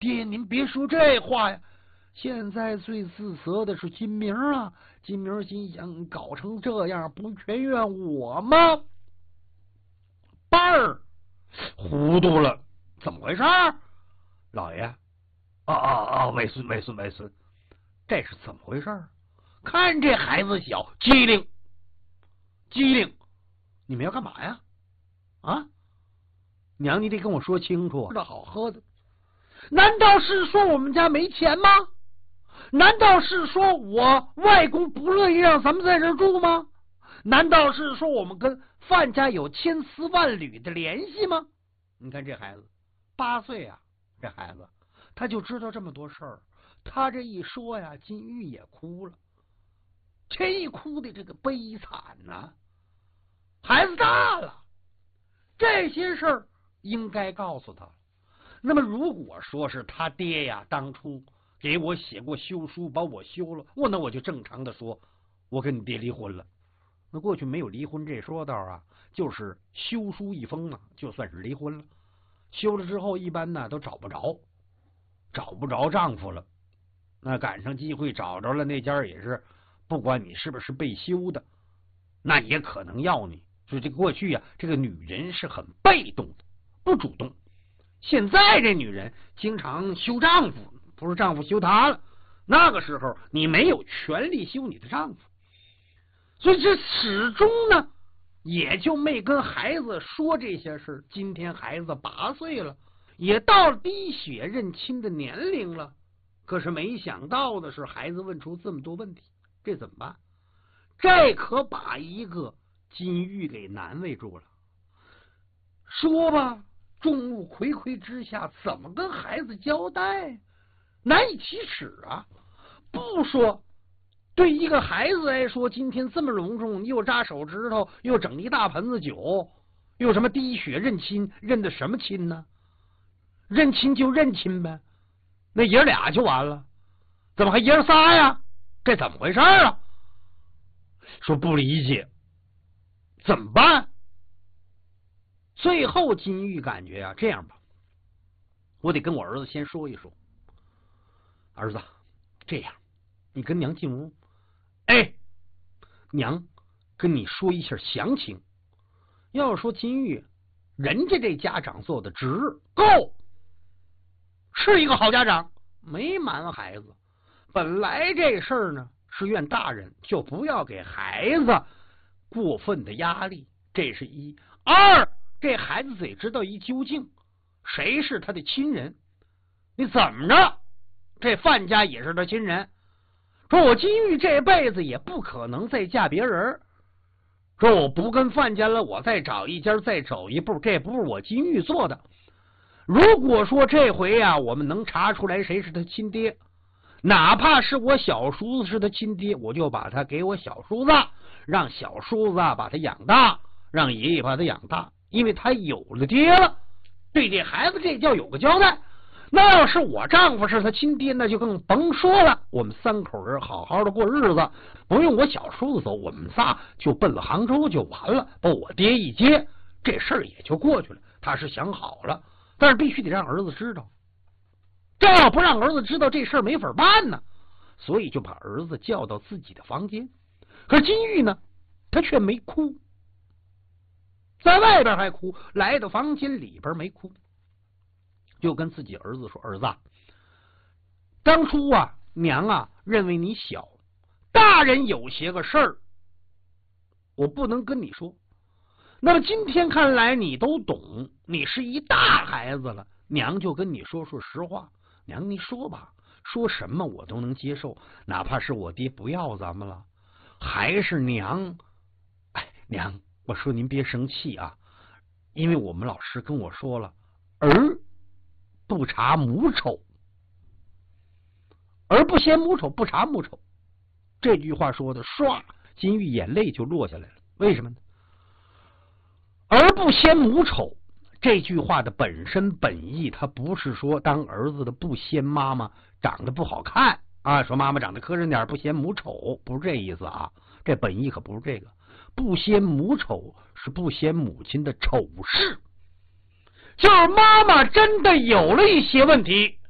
爹，您别说这话呀！现在最自责的是金明啊！金明心想，搞成这样，不全怨我吗？班儿糊涂了，怎么回事？老爷，为孙，这是怎么回事？看这孩子小，机灵，你们要干嘛呀？啊，娘，你得跟我说清楚。吃的好喝的，难道是说我们家没钱吗？难道是说我外公不乐意让咱们在这住吗？难道是说我们跟范家有千丝万缕的联系吗？你看这孩子8岁啊，这孩子他就知道这么多事儿。他这一说呀，金玉也哭了，这一哭的这个悲惨呐！孩子大了，这些事儿应该告诉他。那么如果说是他爹呀，当初给我写过休书，把我休了，那我就正常的说，我跟你爹离婚了。那过去没有离婚这说道啊，就是休书一封嘛，就算是离婚了。休了之后，一般呢都找不着丈夫了。那赶上机会找着了，那家也是不管你是不是被休的，那也可能要你。所以这过去啊，这个女人是很被动的，不主动。现在这女人经常休丈夫，不是丈夫休她了。那个时候你没有权利休你的丈夫，所以这始终呢也就没跟孩子说这些事。今天孩子8岁了，也到了滴血认亲的年龄了，可是没想到的是，孩子问出这么多问题，这怎么办？这可把一个金玉给难为住了。说吧，众目睽睽之下，怎么跟孩子交代？难以启齿啊！不说，对一个孩子来说，今天这么隆重，又扎手指头，又整一大盆子酒，又什么滴血认亲，认的什么亲呢？认亲就认亲呗，那爷俩就完了，怎么还爷仨呀？这怎么回事啊？说不理解，怎么办？最后金玉感觉啊，这样吧，我得跟我儿子先说一说。儿子，这样，你跟娘进屋，娘跟你说一下详情。要说金玉，人家这家长做的值，够，是一个好家长，没瞒孩子。本来这事儿呢，是怨大人，就不要给孩子过分的压力，这是一。二，这孩子得知道一究竟，谁是他的亲人。你怎么着，这范家也是他亲人。说我金玉这辈子也不可能再嫁别人，说我不跟范家了，我再找一家再走一步，这不是我金玉做的。如果说这回啊，我们能查出来谁是他亲爹，哪怕是我小叔子是他亲爹，我就把他给我小叔子，让小叔子把他养大，让爷爷把他养大，因为他有了爹了，对这孩子这叫有个交代。那要是我丈夫是他亲爹，那就更甭说了，我们3口人好好的过日子，不用我小叔子走，我们仨就奔了杭州就完了，把我爹一接，这事儿也就过去了。他是想好了，但是必须得让儿子知道，这要不让儿子知道，这事儿没法办呢。所以就把儿子叫到自己的房间。可是金玉呢，他却没哭，在外边还哭，来到房间里边没哭，就跟自己儿子说：“儿子，当初啊，娘啊认为你小，大人有些个事儿，我不能跟你说。那么今天看来你都懂，你是一大孩子了，娘就跟你说实话。娘，你说吧，说什么我都能接受，哪怕是我爹不要咱们了，还是娘。娘，我说您别生气啊，因为我们老师跟我说了，儿不查母丑，儿不嫌母丑，不查母丑。这句话说的唰，金玉眼泪就落下来了。为什么呢？儿不嫌母丑这句话的本身本意，它不是说当儿子的不嫌妈妈长得不好看啊，说妈妈长得磕碜点不嫌母丑，不是这意思啊，这本意可不是这个。不嫌母丑是不嫌母亲的丑事，就是妈妈真的有了一些问题，